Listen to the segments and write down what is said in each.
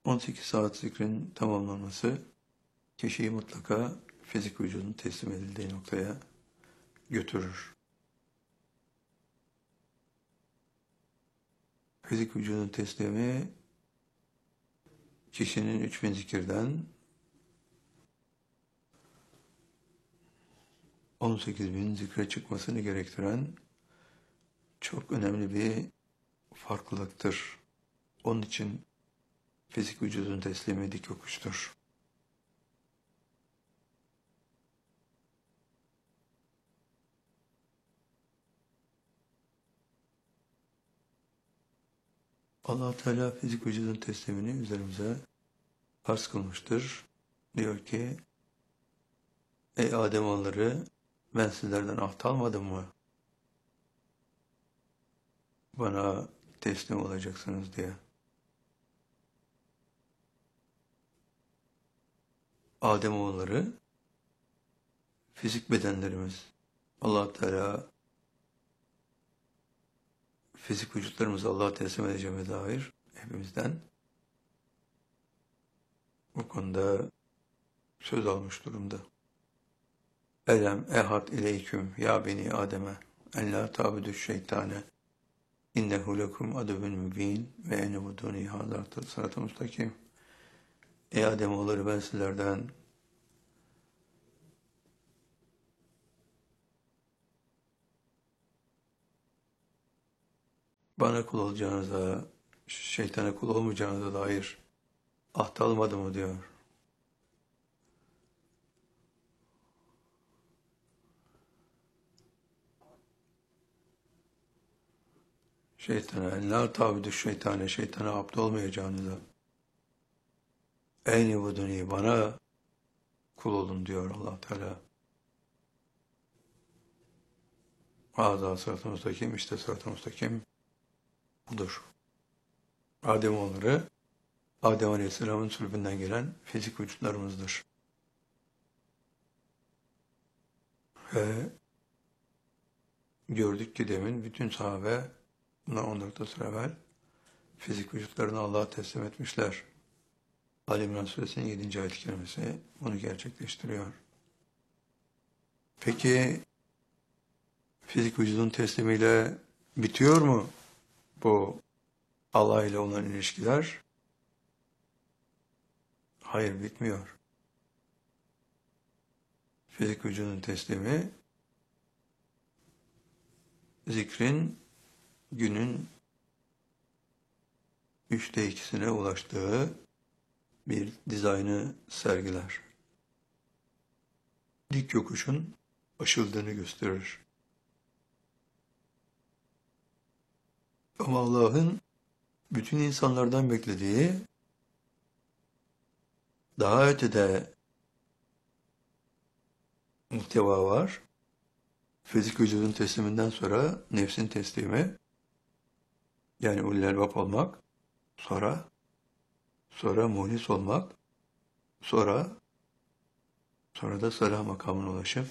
18 saat zikrin tamamlanması kişiyi mutlaka fizik vücudun teslim edildiği noktaya götürür. Fizik vücudun teslimi kişinin 3000 zikirden 18.000 zikre çıkmasını gerektiren çok önemli bir farklılıktır. Onun için fizik vücudun teslimi dik yokuştur. Allah Teala fizik vücudun teslimini üzerimize farz kılmıştır. Diyor ki, ey Ademoğulları, ben sizlerden ahd almadım mı? Bana teslim olacaksınız diye. Ademoğulları, fizik bedenlerimiz. Allah Teala fizik vücutlarımızı Allah'a teslim edeceğime dair hepimizden bu konuda söz almış durumda. Elem ehad ileyküm ya beni Adem'e en la ta'budu şeytane innehu lekum aduvun mübin ve enebuduni hazaratı sıratı mustakim. Ey Ademoğulları, ben sizlerden bana kul olacağınıza, şeytana kul olmayacağınıza dair ahd almadı mı diyor. Şeytana, la tabidu şeytane, şeytana abd olmayacağınıza. Ey nebuduni, bana kul olun diyor Allah Teala. Hâzâ sırat-ı müstakim, işte sırat-ı müstakim budur. Ademoğulları, Adem Aleyhisselam'ın sülbünden gelen fizik vücutlarımızdır. Ve gördük ki demin bütün sahabe, bundan 14 asır evvel, fizik vücutlarını Allah'a teslim etmişler. Ali İmran Suresinin 7. ayet-i kerimesi bunu gerçekleştiriyor. Peki, fizik vücudun teslimiyle bitiyor mu bu Allah ile olan ilişkiler? Hayır, bitmiyor. Fizik vücudun teslimi, zikrin günün 2/3'üne ulaştığı bir dizaynı sergiler. Dik yokuşun aşıldığını gösterir. Ama Allah'ın bütün insanlardan beklediği daha ötede muhteva var. Fizik vücudun tesliminden sonra nefsin teslimi, yani ulul elbab olmak, sonra muhlis olmak, sonra da salah makamına ulaşıp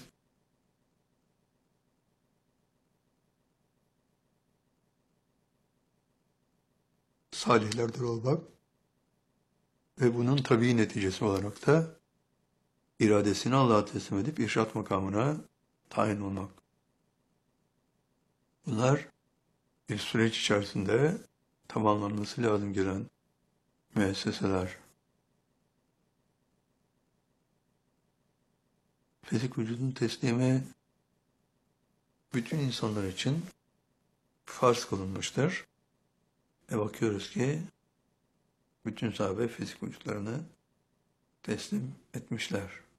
salihlerden olmak ve bunun tabii neticesi olarak da iradesini Allah'a teslim edip irşat makamına tayin olmak. Bunlar bir süreç içerisinde tamamlanması lazım gelen müesseseler. Fizik vücudun teslimi bütün insanlar için farz kılınmıştır. Bakıyoruz ki bütün sahabe fizik vücutlarını teslim etmişler.